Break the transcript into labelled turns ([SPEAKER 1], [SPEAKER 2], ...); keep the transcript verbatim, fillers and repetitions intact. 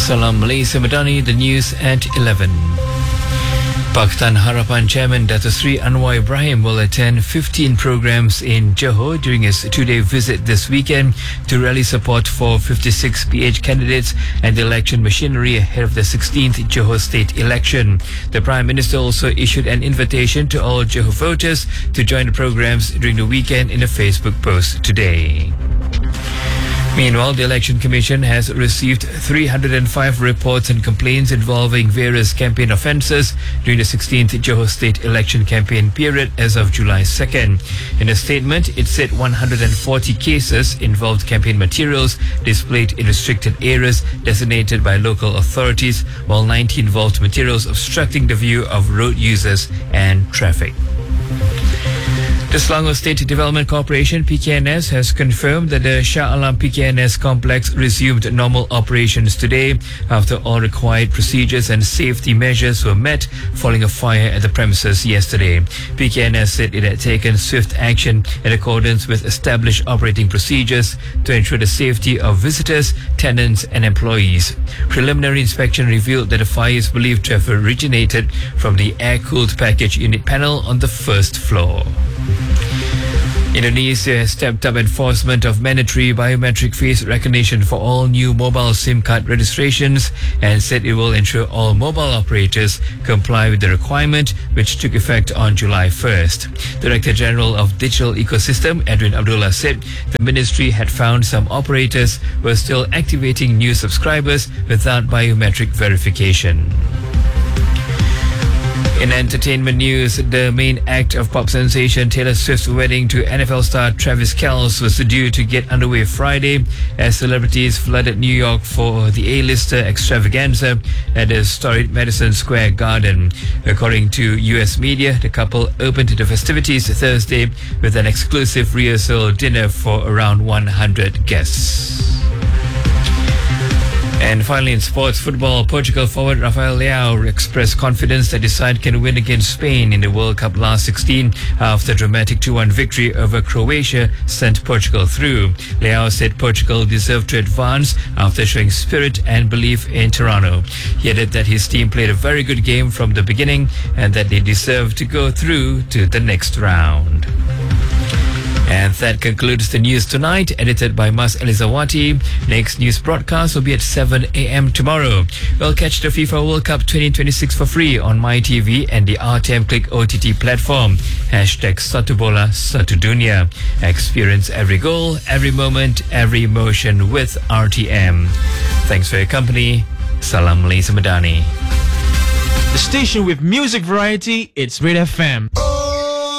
[SPEAKER 1] Salam Malaysia Madani, the news at eleven. Pakatan Harapan Chairman Dato Sri Anwar Ibrahim will attend fifteen programs in Johor during his two-day visit this weekend to rally support for fifty-six P H candidates and the election machinery ahead of the sixteenth Johor state election. The Prime Minister also issued an invitation to all Johor voters to join the programs during the weekend in a Facebook post today. Meanwhile, the Election Commission has received three hundred five reports and complaints involving various campaign offences during the sixteenth Johor State election campaign period as of July second. In a statement, it said one hundred forty cases involved campaign materials displayed in restricted areas designated by local authorities, while ninety involved materials obstructing the view of road users and traffic. The Selangor State Development Corporation P K N S has confirmed that the Shah Alam P K N S complex resumed normal operations today after all required procedures and safety measures were met following a fire at the premises yesterday. P K N S said it had taken swift action in accordance with established operating procedures to ensure the safety of visitors, tenants and employees. Preliminary inspection revealed that the fire is believed to have originated from the air-cooled package unit panel on the first floor. Indonesia has stepped up enforcement of mandatory biometric face recognition for all new mobile SIM card registrations and said it will ensure all mobile operators comply with the requirement, which took effect on July first. Director General of Digital Ecosystem, Edwin Abdullah, said the ministry had found some operators were still activating new subscribers without biometric verification. In entertainment news, the main act of pop sensation Taylor Swift's wedding to N F L star Travis Kelce was due to get underway Friday as celebrities flooded New York for the A-lister extravaganza at the storied Madison Square Garden. According to U S media, the couple opened the festivities Thursday with an exclusive rehearsal dinner for around one hundred guests. And finally, in sports football, Portugal forward Rafael Leao expressed confidence that his side can win against Spain in the World Cup last sixteen after a dramatic two one victory over Croatia sent Portugal through. Leao said Portugal deserved to advance after showing spirit and belief in Toronto. He added that his team played a very good game from the beginning and that they deserve to go through to the next round. And that concludes the news tonight, edited by Mas Elizawati. Next news broadcast will be at seven a.m. tomorrow. We'll catch the FIFA World Cup twenty twenty-six for free on MyTV and the R T M Click O T T platform. Hashtag Satu Bola Satu Dunia. Experience every goal, every moment, every emotion with R T M. Thanks for your company. Salam Malaysia Madani.
[SPEAKER 2] The station with music variety, it's Red F M.